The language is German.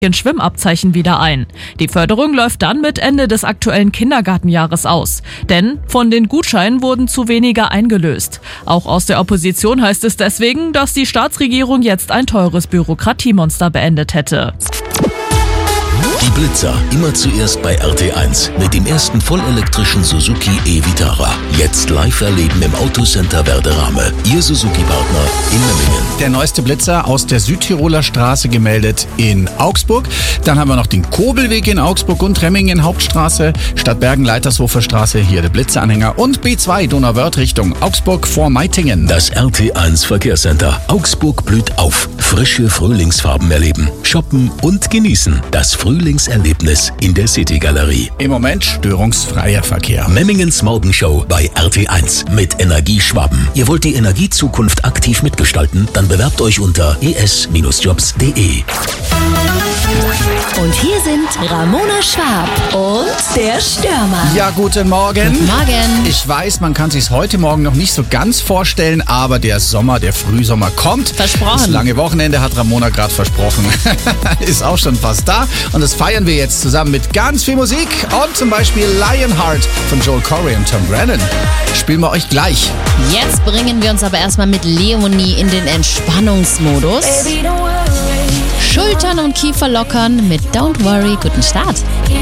Schwimmabzeichen wieder ein. Die Förderung läuft dann mit Ende des aktuellen Kindergartenjahres aus. Denn von den Gutscheinen wurden zu wenige eingelöst. Auch aus der Opposition heißt es deswegen, dass die Staatsregierung jetzt ein teures Bürokratiemonster beendet hätte. Die Blitzer, immer zuerst bei RT1 mit dem ersten vollelektrischen Suzuki e-Vitara. Jetzt live erleben im Autocenter Werderame. Ihr Suzuki-Partner in Memmingen. Der neueste Blitzer aus der Südtiroler Straße gemeldet in Augsburg. Dann haben wir noch den Kobelweg in Augsburg und Remmingen Hauptstraße, Stadtbergen Leitershofer Straße, hier der Blitzeranhänger und B2 Donauwörth Richtung Augsburg vor Meitingen. Das RT1 Verkehrscenter. Augsburg blüht auf. Frische Frühlingsfarben erleben, shoppen und genießen. Das Frühlingserlebnis in der City-Galerie. Im Moment störungsfreier Verkehr. Memmingens Morgenshow bei RT1 mit Energieschwaben. Ihr wollt die Energiezukunft aktiv mitgestalten? Dann bewerbt euch unter es-jobs.de. Und hier sind Ramona Schwab und der Stürmer. Ja, guten Morgen. Guten Morgen. Ich weiß, man kann sich's heute Morgen noch nicht so ganz vorstellen, aber der Sommer, der Frühsommer kommt. Versprochen. Das lange Wochenende hat Ramona gerade versprochen. Ist auch schon fast da. Und das feiern wir jetzt zusammen mit ganz viel Musik und zum Beispiel Lionheart von Joel Corey und Tom Grennan. Spielen wir euch gleich. Jetzt bringen wir uns aber erstmal mit Leonie in den Entspannungsmodus. Schultern und Kiefer lockern mit Don't Worry. Guten Start.